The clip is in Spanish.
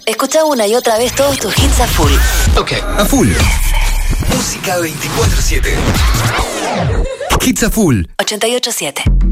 Escucha una y otra vez todos tus hits a full. Ok, a full. Música 24/7. Hits a full. 88.7.